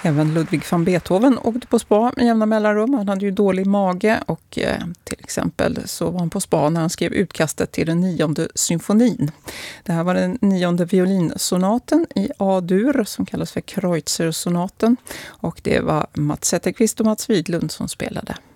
Även Ludwig van Beethoven åkte på spa med jämna mellanrum. Han hade ju dålig mage och till exempel så var han på spa när han skrev utkastet till den 9:e symfonin. Det här var den 9:e violinsonaten i A-dur som kallas för Kreutzer-sonaten och det var Mats Zetterqvist och Mats Widlund som spelade.